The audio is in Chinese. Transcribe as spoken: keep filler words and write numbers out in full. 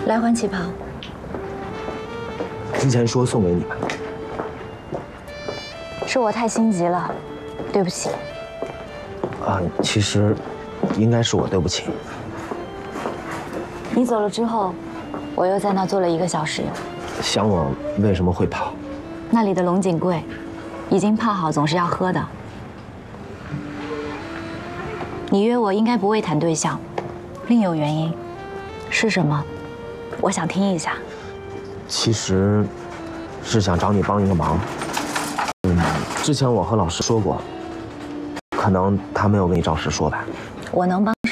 来还旗袍。 之前说送给你们， 是我太心急了，对不起。 啊，其实应该是我对不起。 你走了之后，我又在那坐了一个小时。 想我为什么会跑？ 那里的龙井桂，已经泡好，总是要喝的。你约我应该不会谈对象，另有原因，是什么？我想听一下。 其实是想找你帮一个忙。嗯，之前我和老师说过，可能他没有跟你照实说吧。 我能帮。